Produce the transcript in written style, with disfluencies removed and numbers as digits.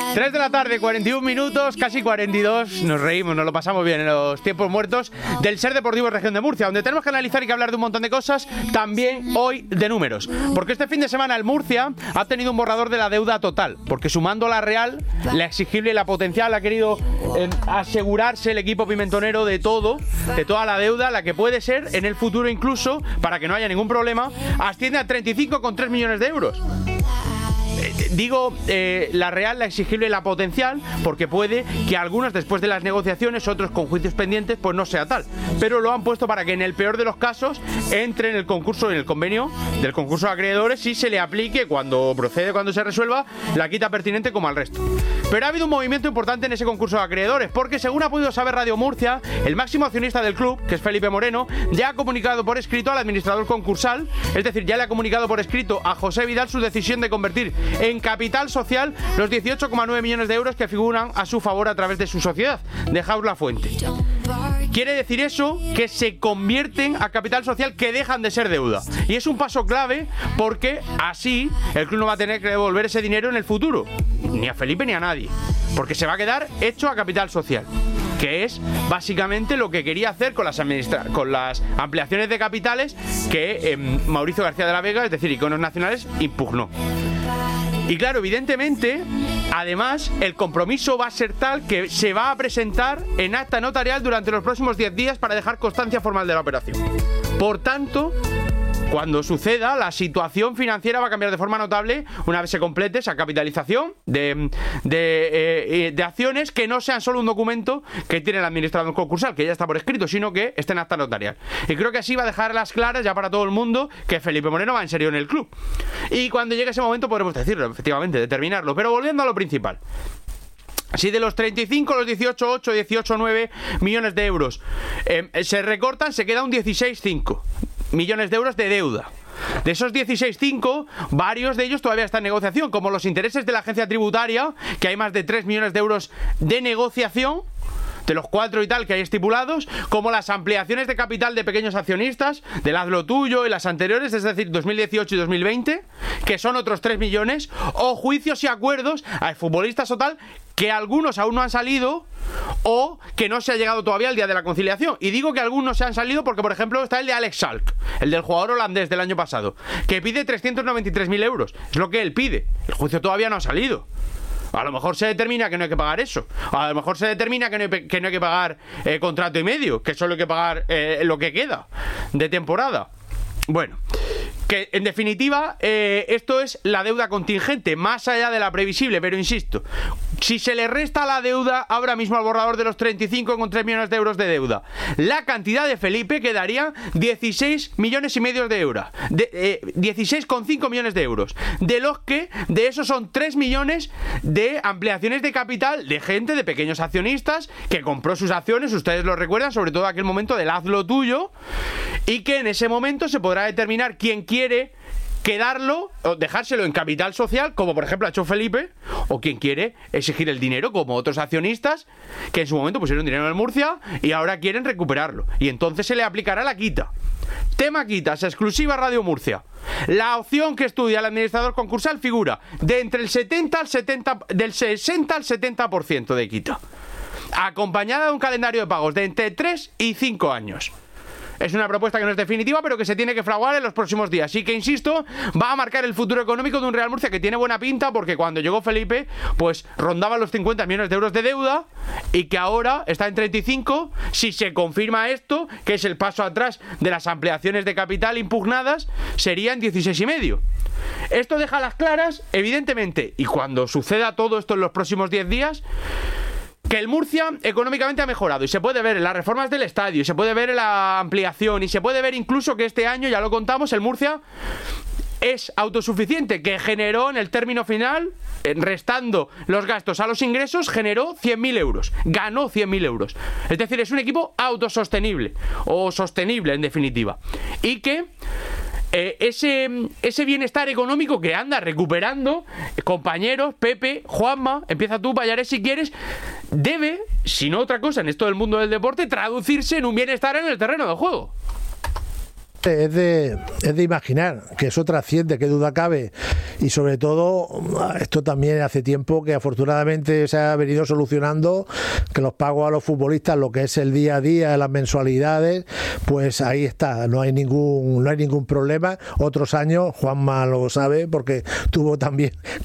3 de la tarde, 41 minutos, casi 42. Nos reímos, nos lo pasamos bien en los tiempos muertos del Ser Deportivo Región de Murcia, donde tenemos que analizar y que hablar de un montón de cosas, también hoy de números. Porque este fin de semana el Murcia ha tenido un borrador de la deuda total, porque sumando la real, la exigible y la potencial, ha querido asegurarse el equipo pimentonero de todo, de toda la deuda, la que puede ser en el futuro incluso, para que no haya ningún problema, asciende a 35,3 millones de euros. Digo la real, la exigible y la potencial, porque puede que algunos después de las negociaciones, otros con juicios pendientes, pues no sea tal. Pero lo han puesto para que en el peor de los casos entre en el concurso, en el convenio del concurso de acreedores, y se le aplique cuando procede, cuando se resuelva, la quita pertinente como al resto. Pero ha habido un movimiento importante en ese concurso de acreedores, porque según ha podido saber Radio Murcia, el máximo accionista del club, que es Felipe Moreno, ya ha comunicado por escrito al administrador concursal, es decir, ya le ha comunicado por escrito a José Vidal su decisión de convertir en capital social los 18,9 millones de euros que figuran a su favor a través de su sociedad, Dejaos la Fuente. Quiere decir eso que se convierten a capital social, que dejan de ser deuda. Y es un paso clave porque así el club no va a tener que devolver ese dinero en el futuro, ni a Felipe ni a nadie, porque se va a quedar hecho a capital social, que es básicamente lo que quería hacer con las ampliaciones de capitales que Mauricio García de la Vega, es decir, Iconos Nacionales, impugnó. Y claro, evidentemente, además, el compromiso va a ser tal que se va a presentar en acta notarial durante los próximos 10 días para dejar constancia formal de la operación. Por tanto, cuando suceda, la situación financiera va a cambiar de forma notable una vez se complete esa capitalización de acciones, que no sean solo un documento que tiene el administrador concursal, que ya está por escrito, sino que esté en acta notarial. Y creo que así va a dejar las claras ya para todo el mundo que Felipe Moreno va en serio en el club. Y cuando llegue ese momento podremos decirlo, efectivamente, determinarlo. Pero volviendo a lo principal. Si de los 35, los 18,8, 18,9 millones de euros se recortan, se queda un 16,5 millones de euros de deuda. De esos 16,5, varios de ellos todavía están en negociación, como los intereses de la agencia tributaria, que hay más de 3 millones de euros de negociación, de los 4 y tal que hay estipulados, como las ampliaciones de capital de pequeños accionistas, del Hazlo Tuyo y las anteriores, es decir, 2018 y 2020, que son otros 3 millones, o juicios y acuerdos a futbolistas o tal, que algunos aún no han salido o que no se ha llegado todavía al día de la conciliación. Y digo que algunos se han salido porque, por ejemplo, está el de Alex Schalk, el del jugador holandés del año pasado, que pide 393.000 euros. Es lo que él pide. El juicio todavía no ha salido. A lo mejor se determina que no hay que pagar eso. A lo mejor se determina que no hay que pagar contrato y medio, que solo hay que pagar lo que queda de temporada. Bueno, que en definitiva esto es la deuda contingente, más allá de la previsible, pero insisto, si se le resta la deuda ahora mismo al borrador de los 35,3 millones de euros de deuda, la cantidad de Felipe quedaría 16,5 millones de euros, 16,5 millones de euros, de los que de esos son 3 millones de ampliaciones de capital de gente, de pequeños accionistas que compró sus acciones, ustedes lo recuerdan, sobre todo aquel momento del Hazlo Tuyo, y que en ese momento se podrá determinar quién quiere quedarlo o dejárselo en capital social, como por ejemplo ha hecho Felipe, o quien quiere exigir el dinero, como otros accionistas que en su momento pusieron dinero en el Murcia y ahora quieren recuperarlo, y entonces se le aplicará la quita. Tema quitas, exclusiva Radio Murcia. La opción que estudia el administrador concursal figura de entre el 60 al 70% de quita, acompañada de un calendario de pagos de entre 3 y 5 años. Es una propuesta que no es definitiva, pero que se tiene que fraguar en los próximos días. Y que, insisto, va a marcar el futuro económico de un Real Murcia que tiene buena pinta, porque cuando llegó Felipe, pues rondaba los 50 millones de euros de deuda, y que ahora está en 35, si se confirma esto, que es el paso atrás de las ampliaciones de capital impugnadas, serían 16,5. Esto deja las claras, evidentemente, y cuando suceda todo esto en los próximos 10 días, que el Murcia económicamente ha mejorado, y se puede ver en las reformas del estadio, y se puede ver en la ampliación, y se puede ver incluso que este año, ya lo contamos, el Murcia es autosuficiente, que generó en el término final, restando los gastos a los ingresos, generó 100.000 euros, ganó 100.000 euros. Es decir, es un equipo autosostenible, o sostenible en definitiva, y que ese bienestar económico que anda recuperando, compañeros, Pepe, Juanma, empieza tú, Payares, si quieres, debe, si no otra cosa en esto del mundo del deporte, traducirse en un bienestar en el terreno de juego. Es de imaginar que eso trasciende, que duda cabe, y sobre todo esto también hace tiempo que afortunadamente se ha venido solucionando, que los pagos a los futbolistas, lo que es el día a día, las mensualidades, pues ahí está, no hay ningún problema. Otros años, Juanma lo sabe porque tuvo también